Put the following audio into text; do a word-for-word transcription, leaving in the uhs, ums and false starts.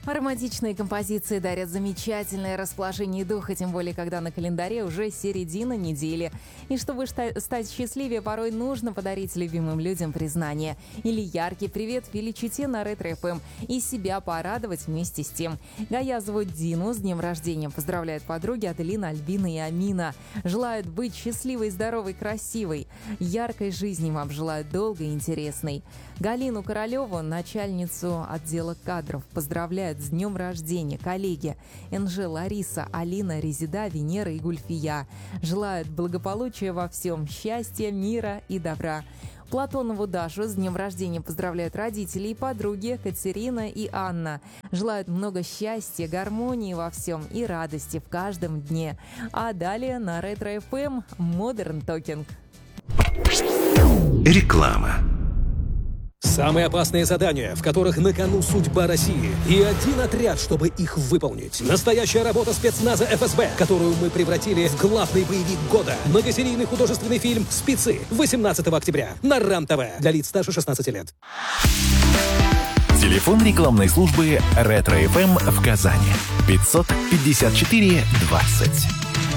Ароматичные композиции дарят замечательное расположение духа, тем более, когда на календаре уже середина недели. И чтобы шта- стать счастливее, порой нужно подарить любимым людям признание. Или яркий привет величите на Ретро-эф эм и себя порадовать вместе с тем. Гая зовут Дину, с днем рождения поздравляют подруги Аделина, Альбина и Амина. Желают быть счастливой, здоровой, красивой. Яркой жизни вам желают долгой и интересной. Галину Королеву, начальницу отдела кадров, поздравляют с днем рождения коллеги Энжи, Лариса, Алина, Резида, Венера и Гульфия. Желают благополучия во всем, счастья, мира и добра. Платонову Дашу с днем рождения поздравляют родители и подруги Катерина и Анна. Желают много счастья, гармонии во всем и радости в каждом дне. А далее на Ретро-эф эм Modern Talking. Реклама. Самые опасные задания, в которых на кону судьба России. И один отряд, чтобы их выполнить. Настоящая работа спецназа эф эс бэ, которую мы превратили в главный боевик года. Многосерийный художественный фильм «Спецы» восемнадцатого октября на РАН-ТВ для лиц старше шестнадцати лет. Телефон рекламной службы Ретро-эф эм в Казани. пятьсот пятьдесят четыре двадцать.